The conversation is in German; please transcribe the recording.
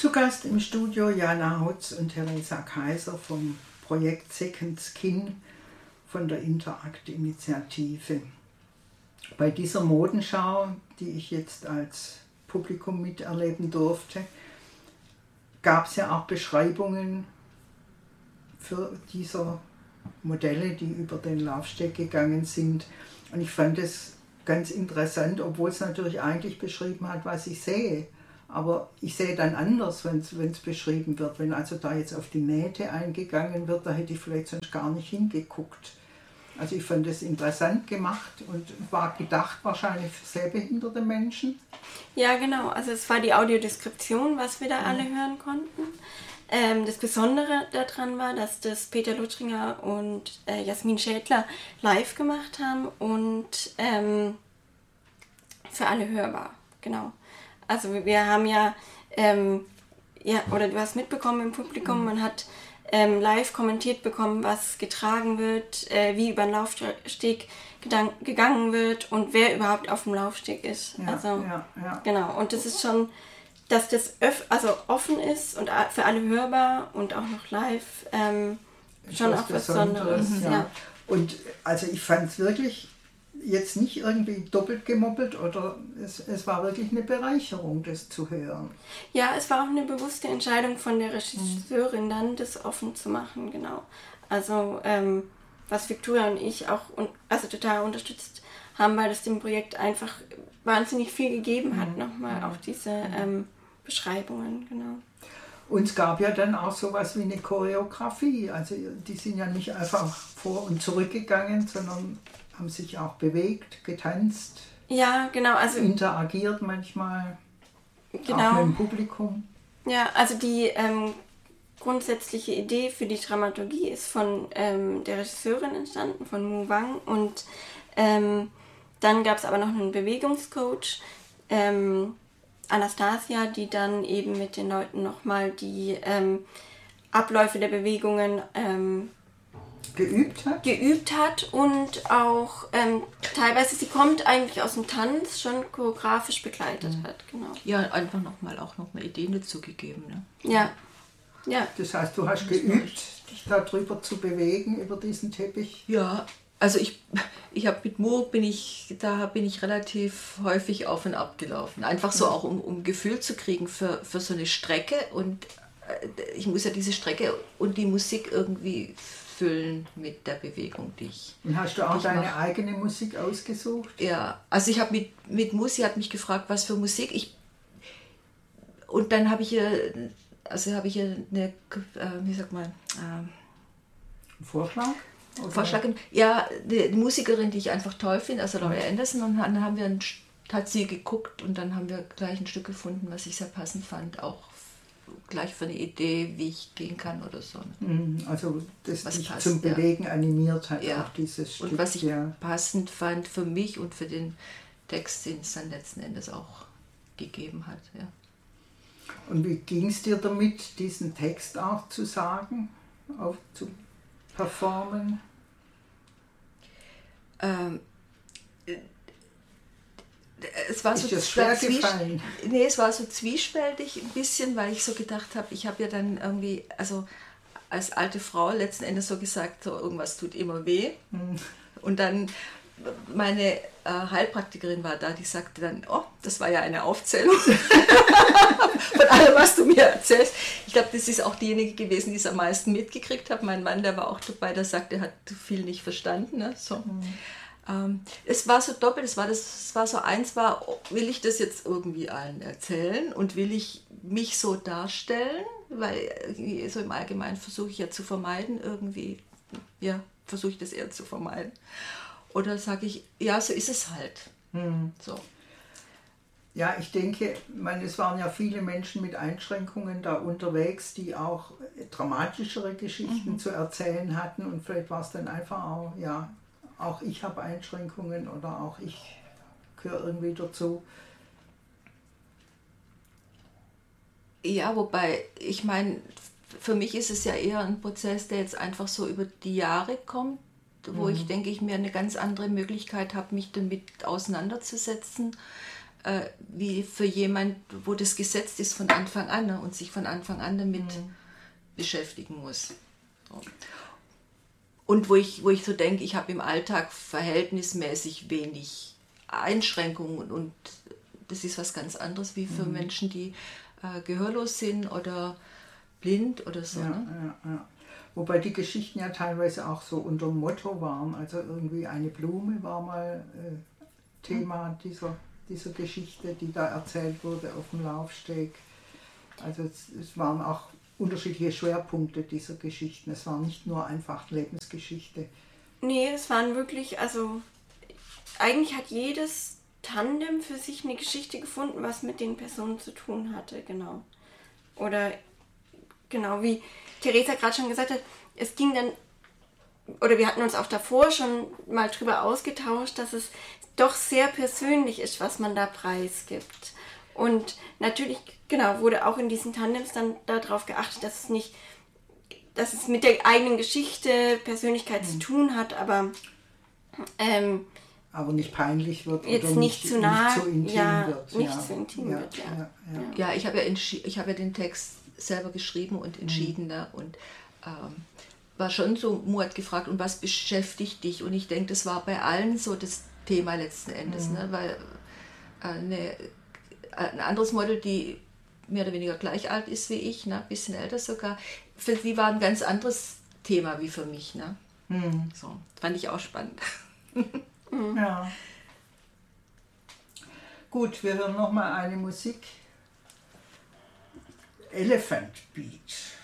Zu Gast im Studio Jana Hotz und Theresa Kaiser vom Projekt Second Skin von der Interact-Initiative. Bei dieser Modenschau, die ich jetzt als Publikum miterleben durfte, gab es ja auch Beschreibungen für diese Modelle, die über den Laufsteg gegangen sind. Und ich fand es ganz interessant, obwohl es natürlich eigentlich beschrieben hat, was ich sehe. Aber ich sehe dann anders, wenn es beschrieben wird. Wenn also da jetzt auf die Nähte eingegangen wird, da hätte ich vielleicht sonst gar nicht hingeguckt. Also ich fand es interessant gemacht und war gedacht wahrscheinlich für sehbehinderte Menschen. Ja, genau. Also es war die Audiodeskription, was wir da alle hören konnten. Das Besondere daran war, dass das Peter Luttringer und Jasmin Schädler live gemacht haben und für alle hörbar. Genau. Also wir haben oder du hast mitbekommen im Publikum, man hat live kommentiert bekommen, was getragen wird, wie über den Laufsteg gegangen wird und wer überhaupt auf dem Laufsteg ist. Ja. Genau. Und das ist schon, dass das offen ist und für alle hörbar und auch noch live schon auch was Besonderes. Ja. Und also ich fand es wirklich jetzt nicht irgendwie doppelt gemoppelt oder es war wirklich eine Bereicherung, das zu hören. Ja, es war auch eine bewusste Entscheidung von der Regisseurin dann, das offen zu machen, genau. Also was Victoria und ich auch total unterstützt haben, weil es dem Projekt einfach wahnsinnig viel gegeben hat, nochmal auch diese Beschreibungen, genau. Und es gab ja dann auch sowas wie eine Choreografie, also die sind ja nicht einfach vor- und zurückgegangen, sondern haben sich auch bewegt, getanzt, ja, genau, also interagiert manchmal, genau, auch mit dem Publikum. Ja, also die grundsätzliche Idee für die Dramaturgie ist von der Regisseurin entstanden, von Mu Wang, und dann gab es aber noch einen Bewegungscoach, Anastasia, die dann eben mit den Leuten nochmal die Abläufe der Bewegungen geübt hat und auch teilweise, sie kommt eigentlich aus dem Tanz, schon choreografisch begleitet hat, genau. Ja, einfach nochmal Ideen dazu gegeben, ne? Ja. Das heißt, du hast geübt, dich da drüber zu bewegen, über diesen Teppich? Ja, also ich habe mit Mo bin ich relativ häufig auf und ab gelaufen. Einfach so auch, um Gefühl zu kriegen für so eine Strecke, und ich muss ja diese Strecke und die Musik irgendwie füllen mit der Bewegung, die ich. Und hast du auch deine eigene Musik ausgesucht? Ja, also ich habe mit Musi hat mich gefragt, was für Musik und dann habe ich ihr eine, wie sagt man, Vorschlag? Vorschlag, ja, die Musikerin, die ich einfach toll finde, also Laurie Anderson, und dann hat sie geguckt und dann haben wir gleich ein Stück gefunden, was ich sehr passend fand, auch gleich für eine Idee, wie ich gehen kann oder so. Also das dich zum Bewegen animiert hat, ja, auch dieses Stück. Und was ich passend fand für mich und für den Text, den es dann letzten Endes auch gegeben hat. Ja. Und wie ging es dir damit, diesen Text auch zu sagen, auch zu performen? Es war ist so schwer gefallen? Nee, es war so zwiespältig ein bisschen, weil ich so gedacht habe, ich habe ja dann irgendwie, also als alte Frau letzten Endes so gesagt, so irgendwas tut immer weh. Und dann meine Heilpraktikerin war da, die sagte dann, oh, das war ja eine Aufzählung von allem, was du mir erzählst. Ich glaube, das ist auch diejenige gewesen, die es am meisten mitgekriegt hat. Mein Mann, der war auch dabei, der sagte, er hat viel nicht verstanden. Ne? So. Es war so doppelt, es war so eins, will ich das jetzt irgendwie allen erzählen und will ich mich so darstellen, weil so im Allgemeinen versuche ich ja zu vermeiden, versuche ich das eher zu vermeiden. Oder sage ich, ja, so ist es halt. So. Ja, ich denke, es waren ja viele Menschen mit Einschränkungen da unterwegs, die auch dramatischere Geschichten zu erzählen hatten, und vielleicht war es dann einfach auch, ja, auch ich habe Einschränkungen oder auch ich gehöre irgendwie dazu. Ja, wobei, ich meine, für mich ist es ja eher ein Prozess, der jetzt einfach so über die Jahre kommt, wo ich denke, ich mir eine ganz andere Möglichkeit habe, mich damit auseinanderzusetzen. wie für jemand, wo das gesetzt ist von Anfang an, ne, und sich von Anfang an damit beschäftigen muss. So. Und wo ich so denke, ich habe im Alltag verhältnismäßig wenig Einschränkungen und das ist was ganz anderes wie für Menschen, die gehörlos sind oder blind oder so. Ja, Ne? ja. Wobei die Geschichten ja teilweise auch so unter dem Motto waren. Also irgendwie eine Blume war mal Thema dieser Geschichte, die da erzählt wurde auf dem Laufsteg. Also es waren auch unterschiedliche Schwerpunkte dieser Geschichten. Es war nicht nur einfach Lebensgeschichte. Nee, es waren wirklich, also eigentlich hat jedes Tandem für sich eine Geschichte gefunden, was mit den Personen zu tun hatte, genau. Oder genau, wie Theresa gerade schon gesagt hat, es ging dann, oder wir hatten uns auch davor schon mal drüber ausgetauscht, dass es doch sehr persönlich ist, was man da preisgibt. Und natürlich, genau, wurde auch in diesen Tandems dann darauf geachtet, dass es mit der eigenen Geschichte, Persönlichkeit zu tun hat, aber nicht peinlich wird jetzt oder nicht zu nah, nicht zu intim wird. Nicht zu intim wird, Ja, ich habe ja den Text selber geschrieben und entschieden, ne? Und war schon so, Mo hat gefragt, und was beschäftigt dich? Und ich denke, das war bei allen so das Thema letzten Endes, ne? Weil ein anderes Model, die mehr oder weniger gleich alt ist wie ich, ne? Ein bisschen älter sogar, für sie war ein ganz anderes Thema wie für mich. Ne? So, fand ich auch spannend. Ja. Gut, wir hören nochmal eine Musik. Elephant Beat.